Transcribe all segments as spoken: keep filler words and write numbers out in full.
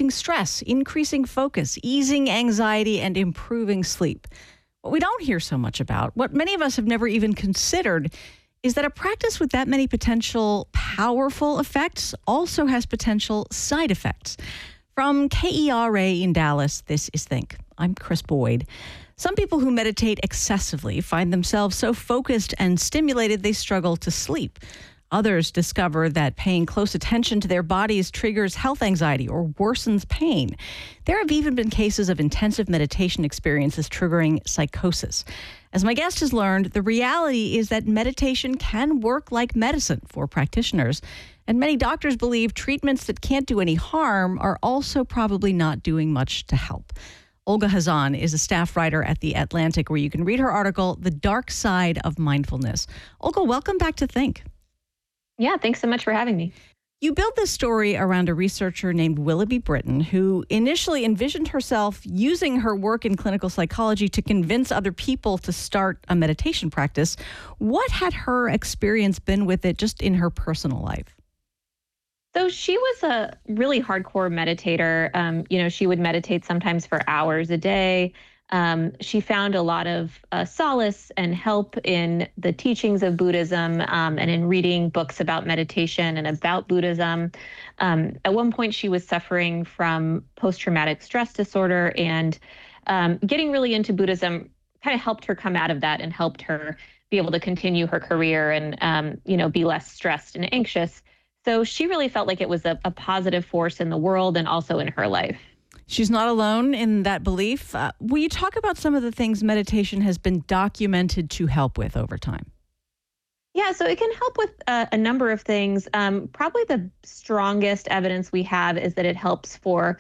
reducing stress, increasing focus, easing anxiety, and improving sleep. What we don't hear so much about, what many of us have never even considered, is that a practice with that many potential powerful effects also has potential side effects. From K E R A in Dallas, this is Think. I'm Chris Boyd. Some people who meditate excessively find themselves so focused and stimulated they struggle to sleep. Others discover that paying close attention to their bodies triggers health anxiety or worsens pain. There have even been cases of intensive meditation experiences triggering psychosis. As my guest has learned, the reality is that meditation can work like medicine for practitioners, and many doctors believe treatments that can't do any harm are also probably not doing much to help. Olga Khazan is a staff writer at The Atlantic, where you can read her article, The Dark Side of Mindfulness. Olga, welcome back to Think. Yeah, thanks so much for having me. You built this story around a researcher named Willoughby Britton, who initially envisioned herself using her work in clinical psychology to convince other people to start a meditation practice. What had her experience been with it just in her personal life? So she was a really hardcore meditator. Um, you know, she would meditate sometimes for hours a day. Um, she found a lot of uh, solace and help in the teachings of Buddhism um, and in reading books about meditation and about Buddhism. Um, at one point, she was suffering from post-traumatic stress disorder, and um, getting really into Buddhism kind of helped her come out of that and helped her be able to continue her career and, um, you know, be less stressed and anxious. So she really felt like it was a, a positive force in the world and also in her life. She's not alone in that belief. Uh, will you talk about some of the things meditation has been documented to help with over time? Yeah, so it can help with uh, a number of things. Um, probably the strongest evidence we have is that it helps for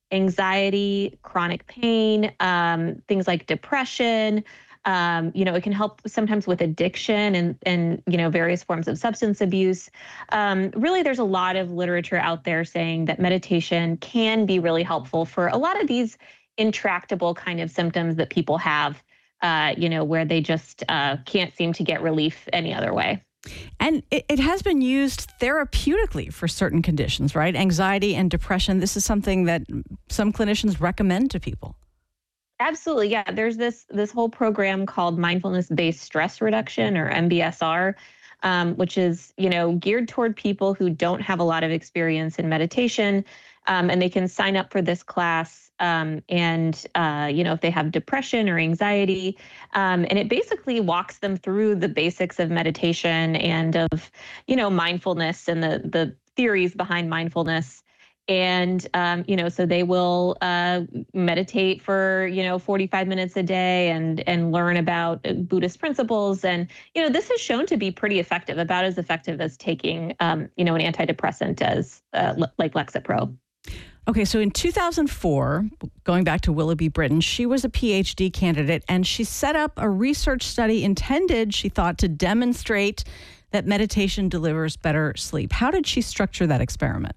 anxiety, chronic pain, um, things like depression. Um, you know, it can help sometimes with addiction and, and you know, various forms of substance abuse. Um, really, there's a lot of literature out there saying that meditation can be really helpful for a lot of these intractable kind of symptoms that people have, uh, you know, where they just uh, can't seem to get relief any other way. And it, it has been used therapeutically for certain conditions, right? Anxiety and depression. This is something that some clinicians recommend to people. Absolutely. Yeah. There's this this whole program called mindfulness-based stress reduction, or M B S R, um, which is, you know, geared toward people who don't have a lot of experience in meditation. Um, and they can sign up for this class. Um, and, uh, you know, if they have depression or anxiety, um, and it basically walks them through the basics of meditation and of, you know, mindfulness and the the theories behind mindfulness. And, um, you know, so they will uh, meditate for, you know, forty-five minutes a day and and learn about Buddhist principles. And, you know, this is shown to be pretty effective, about as effective as taking, um, you know, an antidepressant as uh, l- like Lexapro. Okay, so in two thousand four, going back to Willoughby Britton, she was a P H D candidate, and she set up a research study intended, she thought, to demonstrate that meditation delivers better sleep. How did she structure that experiment?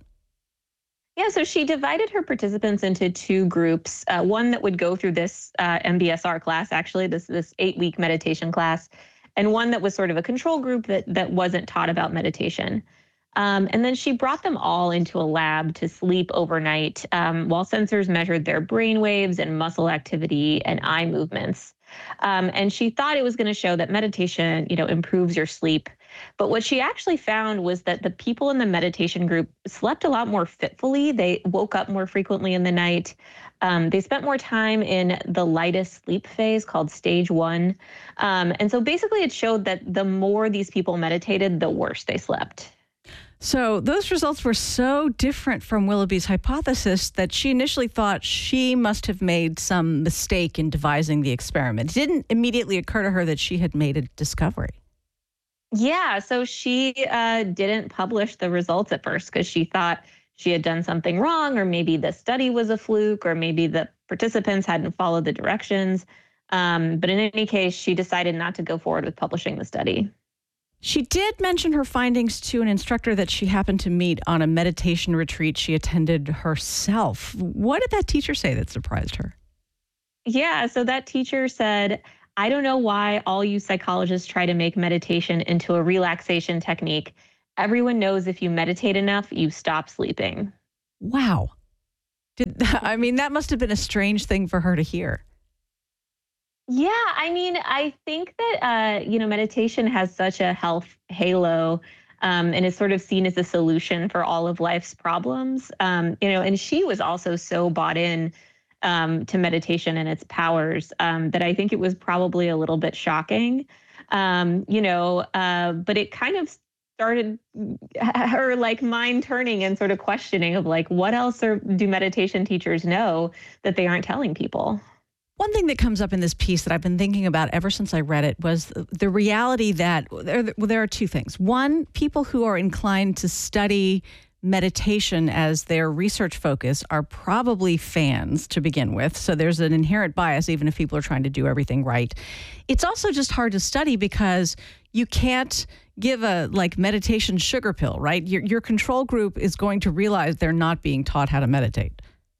Yeah, so she divided her participants into two groups, uh, one that would go through this uh, M B S R class, actually, this this eight-week meditation class, and one that was sort of a control group that that wasn't taught about meditation. Um, and then she brought them all into a lab to sleep overnight um, while sensors measured their brain waves and muscle activity and eye movements. Um, and she thought it was going to show that meditation, you know, improves your sleep. But what she actually found was that the people in the meditation group slept a lot more fitfully. They woke up more frequently in the night. Um, they spent more time in the lightest sleep phase, called stage one. Um, and so basically it showed that the more these people meditated, the worse they slept. So those results were so different from Willoughby's hypothesis that she initially thought she must have made some mistake in devising the experiment. It didn't immediately occur to her that she had made a discovery. Yeah, so she uh, didn't publish the results at first because she thought she had done something wrong, or maybe the study was a fluke, or maybe the participants hadn't followed the directions. Um, but in any case, she decided not to go forward with publishing the study. She did mention her findings to an instructor that she happened to meet on a meditation retreat she attended herself. What did that teacher say that surprised her? Yeah, so that teacher said, I don't know why all you psychologists try to make meditation into a relaxation technique. Everyone knows if you meditate enough, you stop sleeping. Wow. Did, I mean, that must have been a strange thing for her to hear. Yeah, I mean, I think that uh, you know, meditation has such a health halo, um, and is sort of seen as a solution for all of life's problems. Um, you know, and she was also so bought in um, to meditation and its powers um, that I think it was probably a little bit shocking. Um, you know, uh, but it kind of started her like mind turning and sort of questioning of like, what else are, do meditation teachers know that they aren't telling people? One thing that comes up in this piece that I've been thinking about ever since I read it was the reality that there, well, there are two things. One, people who are inclined to study meditation as their research focus are probably fans to begin with. So there's an inherent bias, even if people are trying to do everything right. It's also just hard to study because you can't give a like meditation sugar pill, right? Your, your control group is going to realize they're not being taught how to meditate.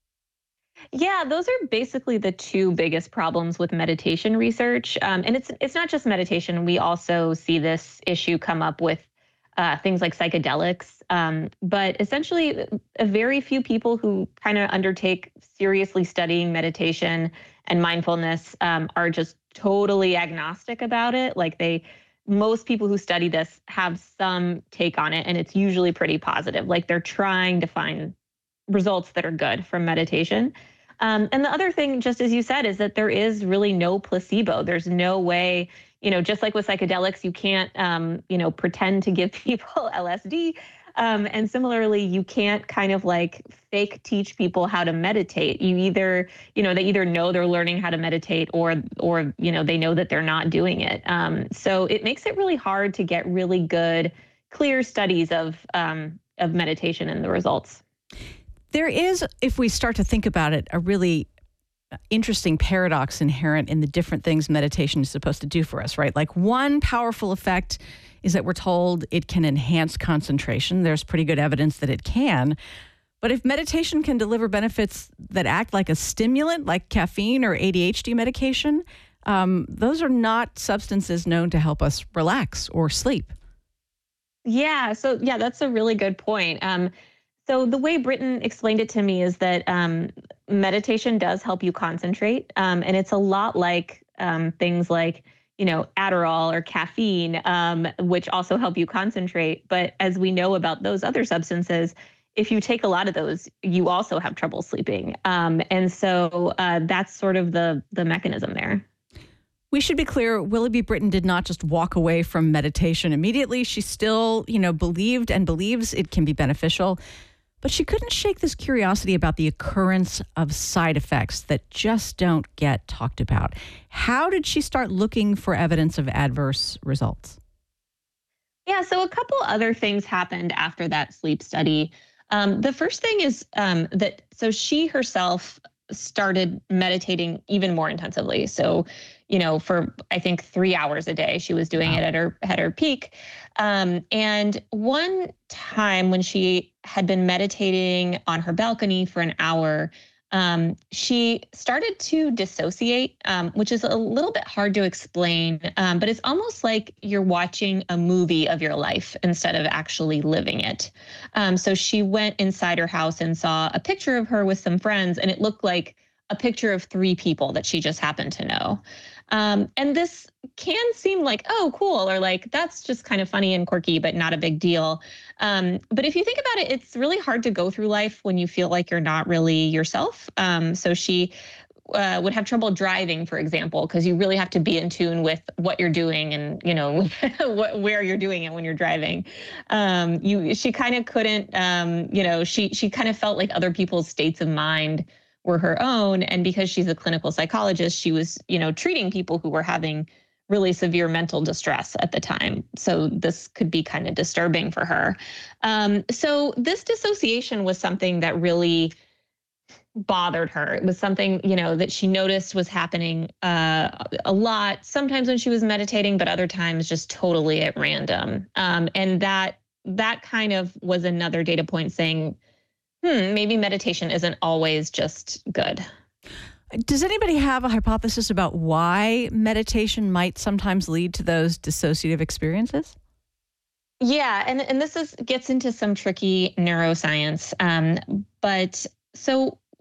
Yeah, those are basically the two biggest problems with meditation research. Um, and it's it's not just meditation. We also see this issue come up with uh, things like psychedelics. Um, but essentially, a very few people who kind of undertake seriously studying meditation and mindfulness um, are just totally agnostic about it. Like they, most people who study this have some take on it, and it's usually pretty positive. Like they're trying to find results that are good from meditation. Um, and the other thing, just as you said, is that there is really no placebo. There's no way, you know, just like with psychedelics, you can't, um, you know, pretend to give people L S D. Um, and similarly, you can't kind of like fake teach people how to meditate. You either, you know, they either know they're learning how to meditate or, or, you know, they know that they're not doing it. Um, so it makes it really hard to get really good, clear studies of, um, of meditation and the results. There is, if we start to think about it, a really interesting paradox inherent in the different things meditation is supposed to do for us, right? Like one powerful effect is that we're told it can enhance concentration. There's pretty good evidence that it can. But if meditation can deliver benefits that act like a stimulant, like caffeine or A D H D medication, um, those are not substances known to help us relax or sleep. Yeah. So, yeah, that's a really good point. Um, So the way Britton explained it to me is that um, meditation does help you concentrate, um, and it's a lot like um, things like, you know, Adderall or caffeine, um, which also help you concentrate. But as we know about those other substances, if you take a lot of those, you also have trouble sleeping, um, and so uh, that's sort of the the mechanism there. We should be clear, Willoughby Britton did not just walk away from meditation immediately. She still, you know, believed and believes it can be beneficial. But she couldn't shake this curiosity about the occurrence of side effects that just don't get talked about. How did she start looking for evidence of adverse results? Yeah, so a couple other things happened after that sleep study. Um, the first thing is um, that so she herself started meditating even more intensively. So, you know, for I think three hours a day, she was doing Wow. it at her at her peak. Um, and one time when she had been meditating on her balcony for an hour, um, she started to dissociate, um, which is a little bit hard to explain, um, but it's almost like you're watching a movie of your life instead of actually living it. Um, so she went inside her house and saw a picture of her with some friends, and it looked like a picture of three people that she just happened to know. Um, and this can seem like, oh, cool, or like that's just kind of funny and quirky, but not a big deal. Um, but if you think about it, it's really hard to go through life when you feel like you're not really yourself. Um, so she uh, would have trouble driving, for example, because you really have to be in tune with what you're doing and, you know, what, where you're doing it when you're driving. Um, you, she kind of couldn't, um, you know, she she kind of felt like other people's states of mind were her own. And because she's a clinical psychologist, she was, you know, treating people who were having really severe mental distress at the time. So this could be kind of disturbing for her. Um, so this dissociation was something that really bothered her. It was something, you know, that she noticed was happening uh, a lot, sometimes when she was meditating, but other times just totally at random. Um, and that that kind of was another data point saying, hmm, maybe meditation isn't always just good. Does anybody have a hypothesis about why meditation might sometimes lead to those dissociative experiences? Yeah, and and this is gets into some tricky neuroscience. Um, but so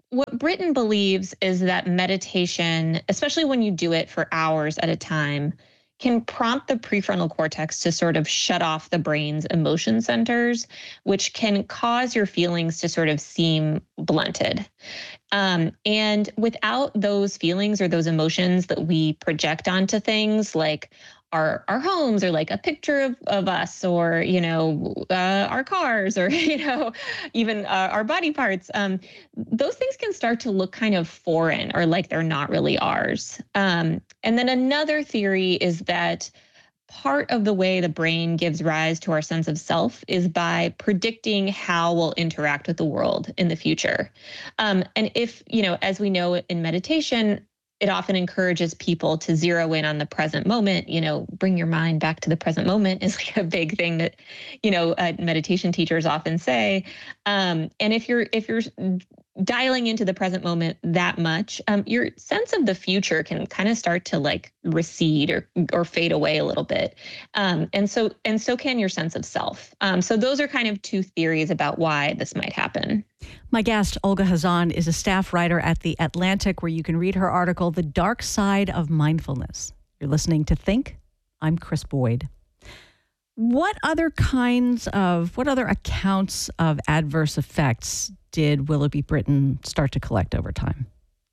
what Britton believes is that meditation, especially when you do it for hours at a time, can prompt the prefrontal cortex to sort of shut off the brain's emotion centers, which can cause your feelings to sort of seem blunted. Um, and without those feelings or those emotions that we project onto things like our our homes or like a picture of, of us or, you know, uh, our cars or, you know, even uh, our body parts, um, those things can start to look kind of foreign or like they're not really ours. Um, and then another theory is that part of the way the brain gives rise to our sense of self is by predicting how we'll interact with the world in the future. Um, and if, you know, as we know in meditation, it often encourages people to zero in on the present moment. You know, bring your mind back to the present moment is like a big thing that, you know, uh, meditation teachers often say. Um, and if you're if you're dialing into the present moment that much, um, your sense of the future can kind of start to like recede or or fade away a little bit. Um, and so and so can your sense of self. Um, so those are kind of two theories about why this might happen. My guest, Olga Khazan, is a staff writer at The Atlantic, where you can read her article, The Dark Side of Mindfulness. You're listening to Think. I'm Chris Boyd. What other kinds of, what other accounts of adverse effects did Willoughby Britton start to collect over time?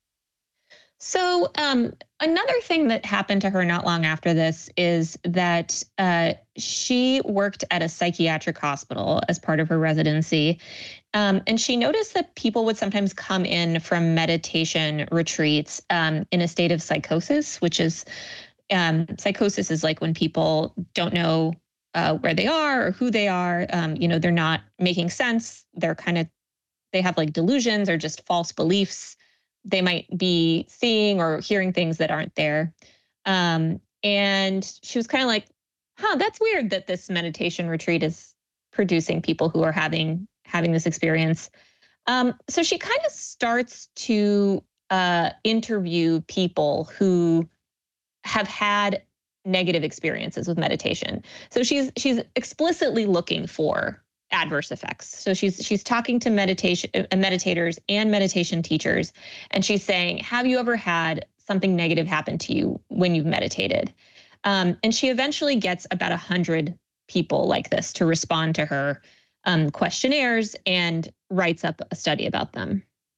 So um, another thing that happened to her not long after this is that uh, she worked at a psychiatric hospital as part of her residency. Um, and she noticed that people would sometimes come in from meditation retreats um, in a state of psychosis, which is um, psychosis is like when people don't know uh, where they are or who they are. Um, you know, they're not making sense. They're kind of, they have like delusions or just false beliefs. They might be seeing or hearing things that aren't there. Um, and she was kind of like, huh, that's weird that this meditation retreat is producing people who are having having this experience. Um, so she kind of starts to uh, interview people who have had negative experiences with meditation. So she's she's explicitly looking for adverse effects. So she's she's talking to meditation uh, meditators and meditation teachers, and she's saying, have you ever had something negative happen to you when you've meditated? Um, and she eventually gets about a hundred people like this to respond to her um, questionnaires and writes up a study about them.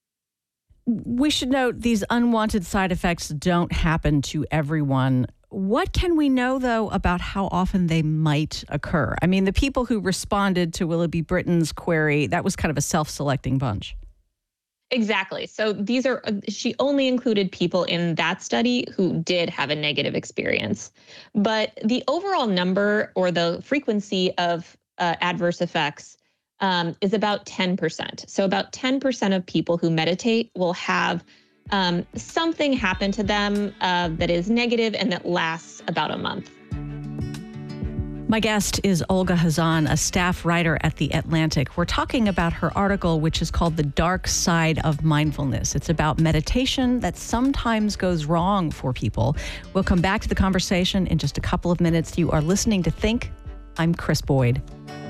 We should note these unwanted side effects don't happen to everyone. What can we know, though, about how often they might occur? I mean, the people who responded to Willoughby Britton's query, that was kind of a self-selecting bunch. Exactly. So these are, she only included people in that study who did have a negative experience. But the overall number or the frequency of uh, adverse effects um, is about ten percent. So about ten percent of people who meditate will have um, something happen to them uh, that is negative and that lasts about a month. My guest is Olga Khazan, a staff writer at The Atlantic. We're talking about her article, which is called The Dark Side of Mindfulness. It's about meditation that sometimes goes wrong for people. We'll come back to the conversation in just a couple of minutes. You are listening to Think. I'm Chris Boyd.